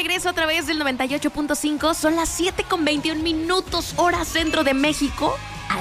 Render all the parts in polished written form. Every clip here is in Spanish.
regreso a través del 98.5. Son las 7:21 hora centro de México.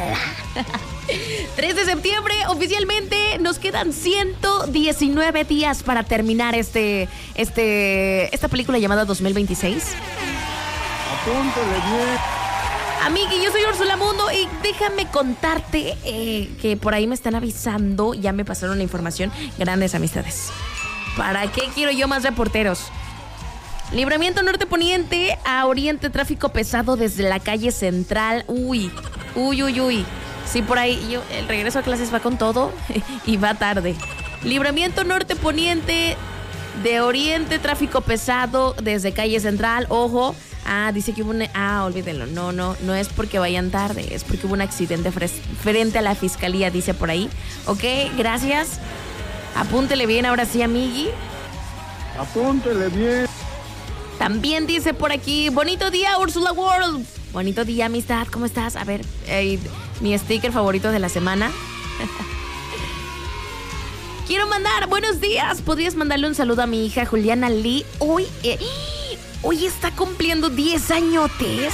3 de septiembre, oficialmente nos quedan 119 días para terminar esta película llamada 2026. Apúntele bien. Amigui, yo soy Úrsula Mundo y déjame contarte que por ahí me están avisando, ya me pasaron la información, grandes amistades. ¿Para qué quiero yo más reporteros? Libramiento norte poniente a oriente, tráfico pesado desde la calle central. Uy. Sí, por ahí el regreso a clases va con todo y va tarde. Libramiento norte poniente de oriente, tráfico pesado desde calle central. Ojo. Dice que hubo olvídenlo. No es porque vayan tarde, es porque hubo un accidente frente a la fiscalía, dice por ahí. Ok, gracias. Apúntele bien ahora sí, amigui. Apúntele bien. También dice por aquí, bonito día, Úrsula World. Bonito día, amistad, ¿cómo estás? A ver, mi sticker favorito de la semana. Quiero mandar buenos días. ¿Podrías mandarle un saludo a mi hija Juliana Lee? Hoy está cumpliendo 10 añotes.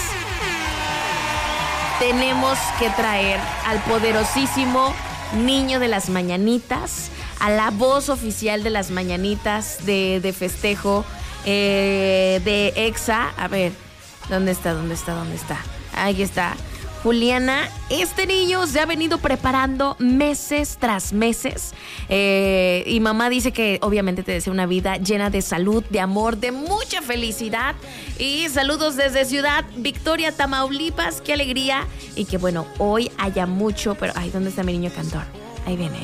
Tenemos que traer al poderosísimo niño de las mañanitas, a la voz oficial de las mañanitas de festejo de EXA. A ver, ¿dónde está? Ahí está. Juliana, este niño se ha venido preparando meses tras meses y mamá dice que obviamente te desea una vida llena de salud, de amor, de mucha felicidad y saludos desde Ciudad Victoria, Tamaulipas. Qué alegría y que bueno, hoy haya mucho, pero ay, ¿dónde está mi niño cantor? Ahí viene.